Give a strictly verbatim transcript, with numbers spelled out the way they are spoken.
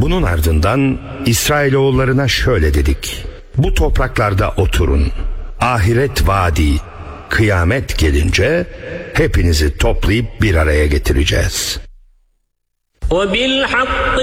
Bunun ardından İsrailoğullarına şöyle dedik: bu topraklarda oturun. Ahiret vaadi, kıyamet gelince hepinizi toplayıp bir araya getireceğiz.